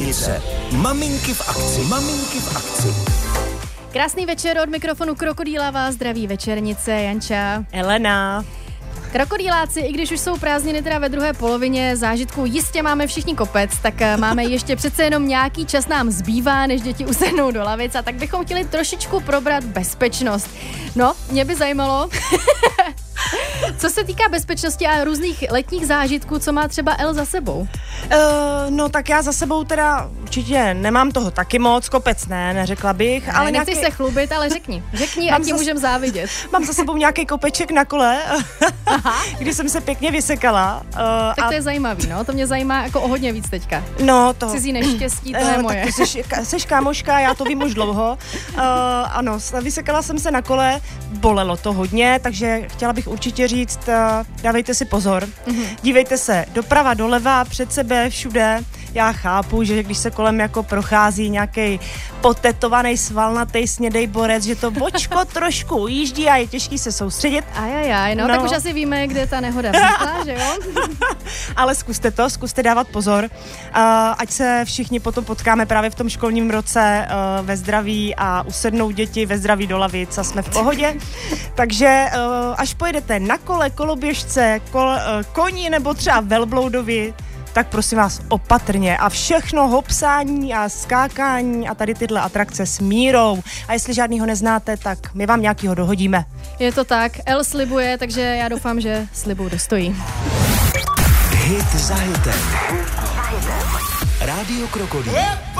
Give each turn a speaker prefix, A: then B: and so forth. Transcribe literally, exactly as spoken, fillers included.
A: Večernice. Maminky v akci. Maminky v akci.
B: Krásný večer, od mikrofonu Krokodýla vás zdraví Večernice, Janča.
C: Elena.
B: Krokodýláci, i když už jsou prázdniny teda ve druhé polovině zážitků, jistě máme všichni kopec, tak máme ještě přece jenom nějaký čas nám zbývá, než děti usednou do lavic, a tak bychom chtěli trošičku probrat bezpečnost. No, mě by zajímalo, co se týká bezpečnosti a různých letních zážitků, co má třeba El za sebou?
C: Uh, no tak já za sebou teda určitě nemám toho taky moc, kopec ne, neřekla bych.
B: Ne,
C: ale
B: nechci
C: nějaký...
B: se chlubit, ale řekni. Řekni, ať ti můžem závidět.
C: Mám za sebou nějaký kopeček na kole, když jsem se pěkně vysekala. Uh,
B: tak
C: a...
B: to je zajímavý, no, to mě zajímá jako o hodně víc teďka.
C: No to...
B: Cizí neštěstí, to je
C: uh,
B: moje.
C: Tak ty seš, seš kámoška, já to vím už dlouho. Uh, ano, vysekala jsem se na kole, bolelo to hodně, takže chtěla bych určitě říct, uh, dávejte si pozor, mm-hmm. Dívejte se doprava, doleva, před sebe, všude. Já chápu, že když se kolem jako prochází nějaký potetovaný svalnatý snědej borec, že to bočko trošku ujíždí a je těžký se soustředit.
B: Ajajaj, no, no tak už asi víme, kde ta nehoda vznikla, že jo?
C: Ale zkuste to, zkuste dávat pozor, uh, ať se všichni potom potkáme právě v tom školním roce uh, ve zdraví a usednou děti ve zdraví do lavic a jsme v pohodě. Takže uh, až pojedete na kole, koloběžce, kol, uh, koni nebo třeba velbloudovi, tak prosím vás opatrně a všechno hopsání a skákání a tady tyhle atrakce s mírou. A jestli žádnýho neznáte, tak my vám nějakýho dohodíme.
B: Je to tak, El slibuje, takže já doufám, že slibu dostojí.
A: Hit za hitem. Rádio Krokodýl.